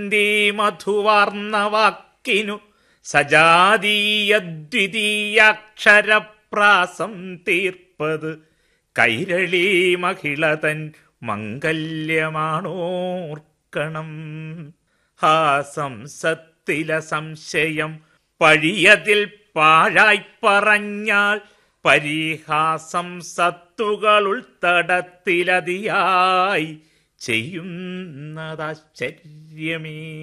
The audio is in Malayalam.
ീ മധുവാർന്ന വാക്കിനു സജാതീയ ദ്വിതീയാക്ഷരപ്രാസം തീർപ്പത് കൈരളി മഹിളതൻ മംഗല്യമാണോർക്കണം. സംസത്തിലെ സംശയം പഴിയതിൽ പാഴായി പറഞ്ഞാൽ പരിഹാസം സത്തുകളുൾത്തടത്തിലതിയായി ചെയ്യുന്നതാശ്ചര്യമേ.